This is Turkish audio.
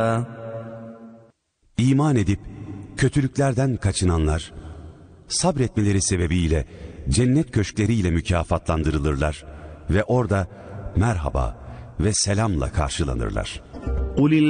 İman edip kötülüklerden kaçınanlar, sabretmeleri sebebiyle cennet köşkleriyle mükafatlandırılırlar ve orada merhaba ve selamla karşılanırlar.